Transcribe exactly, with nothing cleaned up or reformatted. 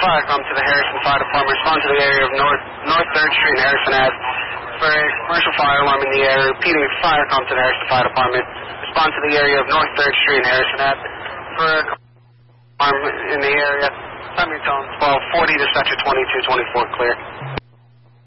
fire, come to the Harrison Fire Department. Respond to the area of North North third Street and Harrison Ave. For a commercial fire alarm in the area, repeating fire, come to the Harrison Fire Department. Respond to the area of North third Street and Harrison Ave. For a alarm in the area, time your tone twelve forty to sector twenty-two twenty-four, clear.